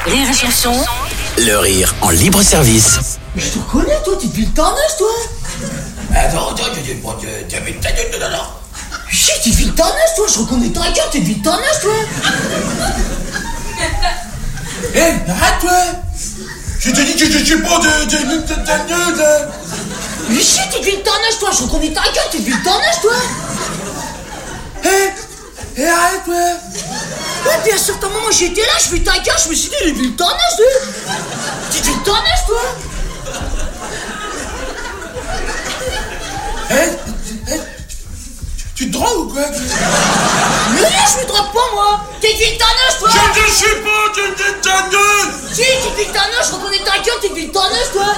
Rire et chanson. Le rire en libre service. Mais je te reconnais, toi, t'es ville d'Arnage, toi. Attends, non. Si, t'es ville d'Arnage, toi, je reconnais ta gueule, t'es ville d'Arnage, toi. Hé, arrête, toi. Je te dis que je suis pas de Mais si, t'es ville d'Arnage, toi, je reconnais ta gueule, t'es ville d'Arnage, toi. Hé, arrête, toi. Ouais, puis à un certain moment, j'étais là, je fais ta gueule, je me suis dit, il est ville d'Arnage, toi. T'es ville d'Arnage, toi. Tu te drogues ou quoi? Mais non, je me drogue pas, moi. T'es ville d'Arnage, toi. Je ne suis pas de détailleuse. Si, t'es ville d'Arnage, je reconnais ta gueule, t'es ville d'Arnage, toi.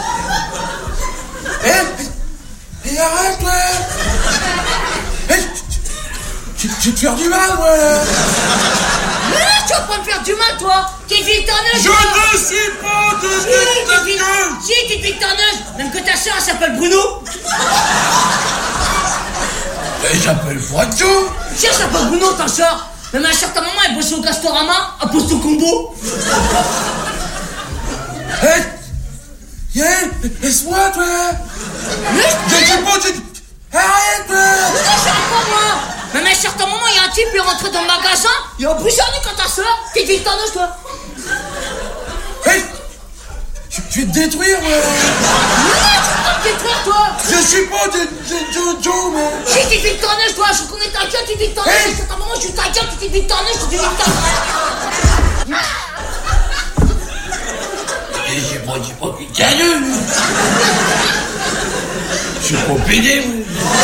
Hé, arrête, toi. Je vais te faire du mal, moi, là. Mais non, tu vas pas me faire du mal, toi. T'es ville d'Arnage, Je toi. ne suis pas de détailleuse. Si, t'es ville d'Arnage. Même que ta soeur, elle s'appelle Bruno. Elle s'appelle Poitou. Si, elle s'appelle Bruno, ta soeur. Même à un certain moment, elle bossait au Castorama, à Poste au Combo. Laisse-moi, toi. Mais Je ne suis pas de... Arrête, toi. non, j'arrête pas, moi. Même à un certain moment, il y a un type, il est rentré dans le magasin, il a brûlé quand ta soeur. T'es ville d'Arnage, toi. Je vais te détruire, moi. Mais non, tu vas pas me détruire, toi. Je suis pas de Jojo, moi. Si, t'es ville d'Arnage, toi. Je reconnais ta gueule, t'es ville d'Arnage. À un certain moment, je suis ta gueule, t'es ville d'Arnage, t'es ville d'Arnage. J'ai pas putain de... Je suis pas pédé, moi.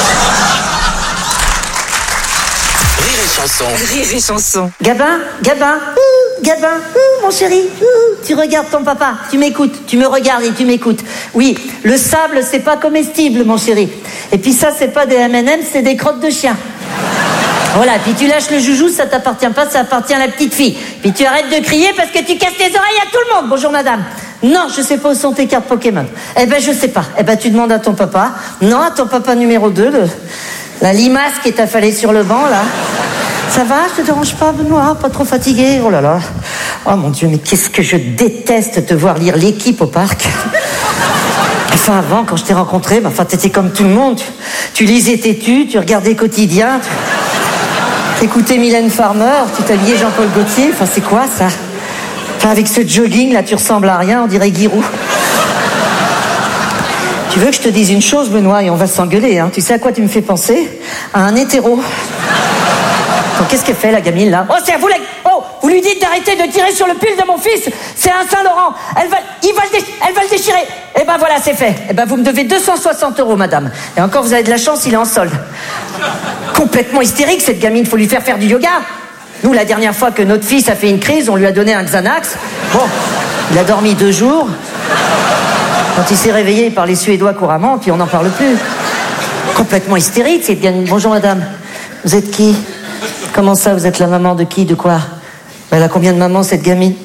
Rire et chanson. Rire et chanson. Gabin, mon chéri, tu regardes ton papa, tu m'écoutes, tu me regardes et tu m'écoutes. Oui, le sable, c'est pas comestible, mon chéri. Et puis ça, c'est pas des M&M, c'est des crottes de chien. Voilà, puis tu lâches le joujou, ça t'appartient pas, ça appartient à la petite fille. Puis tu arrêtes de crier parce que tu casses les oreilles à tout le monde. Bonjour madame. Non, je sais pas où sont tes cartes Pokémon. Eh ben, je sais pas. Eh ben, tu demandes à ton papa. Non, à ton papa numéro 2, la limace qui est affalée sur le banc, là. Ça va, je te dérange pas, Benoît? Pas trop fatigué? Oh là là. Oh mon Dieu, mais qu'est-ce que je déteste te voir lire L'équipe au parc. Enfin, avant, quand je t'ai rencontré, t'étais comme tout le monde. Tu lisais Têtu, tu regardais Quotidien, tu écoutais Mylène Farmer, tu t'habillais Jean-Paul Gaultier. Enfin, c'est quoi, ça? Enfin, avec ce jogging, là, tu ressembles à rien, on dirait Giroud. Tu veux que je te dise une chose, Benoît, et on va s'engueuler, hein? Tu sais à quoi tu me fais penser? À un hétéro. Donc, qu'est-ce qu'elle fait, la gamine, là? Oh, c'est à vous, vous lui dites d'arrêter de tirer sur le pull de mon fils. C'est un Saint-Laurent. Elle va le déchirer. Eh ben, voilà, c'est fait. Eh ben, vous me devez 260 €, madame. Et encore, vous avez de la chance, il est en solde. Complètement hystérique, cette gamine. Faut lui faire du yoga. Nous, la dernière fois que notre fils a fait une crise, on lui a donné un Xanax. Bon, il a dormi 2 jours. Quand il s'est réveillé, il parlait suédois couramment, puis on n'en parle plus. Complètement hystérique, cette gamine. Bonjour, madame. Vous êtes qui? Comment ça, vous êtes la maman de qui? De quoi? Elle a combien de mamans, cette gamine?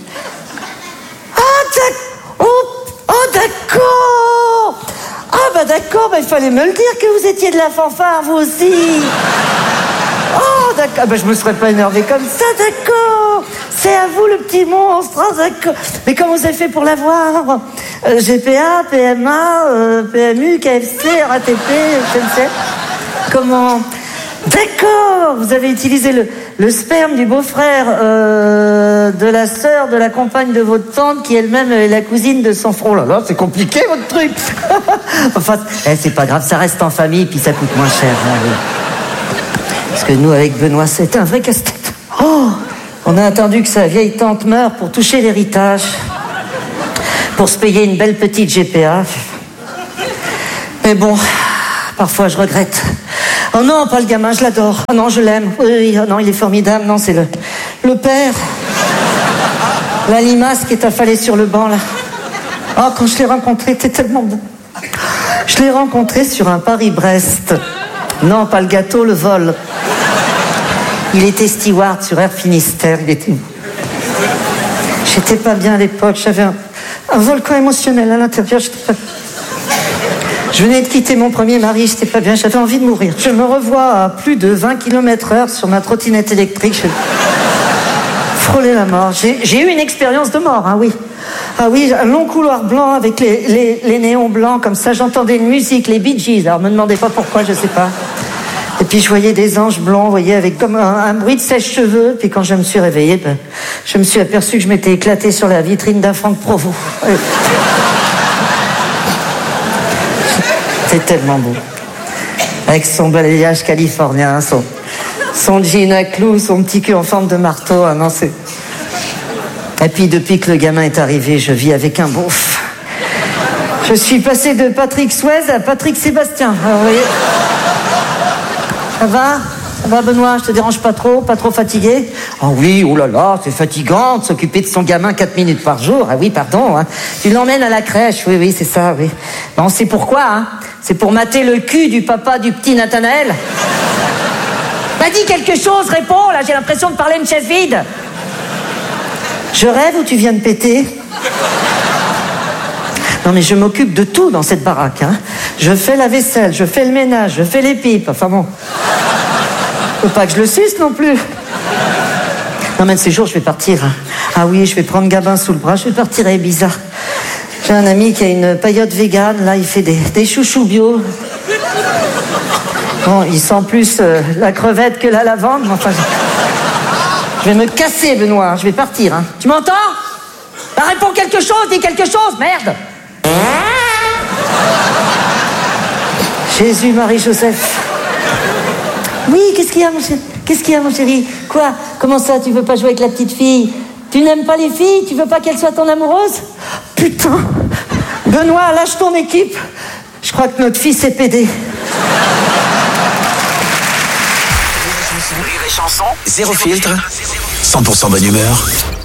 D'accord. D'accord, il fallait me le dire que vous étiez de la fanfare, vous aussi. Oh, d'accord, je me serais pas énervé comme ça, d'accord. C'est à vous, le petit monstre, d'accord. Mais comment vous avez fait pour l'avoir? GPA, PMA, PMU, KFC, RATP, SNCF. Comment? D'accord, vous avez utilisé le sperme du beau-frère de la sœur de la compagne de votre tante qui elle-même est la cousine de son frère. Oh là là, c'est compliqué votre truc. Enfin, c'est pas grave, ça reste en famille puis ça coûte moins cher. Hein, oui. Parce que nous, avec Benoît, c'est un vrai casse-tête. Oh, on a attendu que sa vieille tante meure pour toucher l'héritage, pour se payer une belle petite GPA. Mais bon, parfois je regrette. Oh non, pas le gamin, je l'adore. Oh non, je l'aime. Oui, oh non, il est formidable. Non, c'est le père. La limace qui est affalée sur le banc, là. Oh, quand je l'ai rencontré, t'es tellement bon. Je l'ai rencontré sur un Paris-Brest. Non, pas le gâteau, le vol. Il était steward sur Air Finistère. Il était... J'étais pas bien à l'époque. J'avais un volcan émotionnel à l'intérieur. Je venais de quitter mon premier mari, j'étais pas bien, j'avais envie de mourir. Je me revois à plus de 20 km/h sur ma trottinette électrique. frôlé la mort. J'ai eu une expérience de mort, hein, oui. Ah oui, un long couloir blanc avec les néons blancs, comme ça, j'entendais une musique, les Bee Gees. Alors, me demandez pas pourquoi, je sais pas. Et puis, je voyais des anges blancs, vous voyez, avec comme un bruit de sèche-cheveux. Puis, quand je me suis réveillée, ben, je me suis aperçu que je m'étais éclatée sur la vitrine d'un Franck Provost. C'est tellement beau. Avec son balayage californien, son jean à clous, son petit cul en forme de marteau. Ah non, c'est... Et puis, depuis que le gamin est arrivé, je vis avec un beauf. Je suis passée de Patrick Swayze à Patrick Sébastien. Alors, vous voyez... Ça va, Benoît? Je te dérange pas trop fatigué? Ah oui, oh là là, c'est fatigant de s'occuper de son gamin 4 minutes par jour. Ah oui, pardon, hein. Tu l'emmènes à la crèche, oui, c'est ça, oui. Ben, on sait pourquoi, hein. C'est pour mater le cul du papa du petit Nathanaël. Bah, dis quelque chose, réponds, là, j'ai l'impression de parler à une chaise vide. Je rêve ou tu viens de péter? Non, mais je m'occupe de tout dans cette baraque, hein. Je fais la vaisselle, je fais le ménage, je fais les pipes, enfin bon. Faut pas que je le suce non plus. Non, mais de ces jours, je vais partir. Hein. Ah oui, je vais prendre Gabin sous le bras, je vais partir à Ibiza. J'ai un ami qui a une paillote végane, là, il fait des chouchous bio. Bon, il sent plus la crevette que la lavande, mais enfin... Je vais me casser, Benoît, je vais partir, hein. Tu m'entends? Bah, réponds quelque chose, dis quelque chose, merde! Jésus, Marie, Joseph. Oui, qu'est-ce qu'il y a, mon chéri? Qu'est-ce qu'il y a, mon chéri? Quoi? Comment ça, tu veux pas jouer avec la petite fille? Tu n'aimes pas les filles? Tu veux pas qu'elle soit ton amoureuse? Putain! Benoît, lâche ton équipe. Je crois que notre fils est pédé. Rire et chanson, zéro filtre, 100% bonne humeur.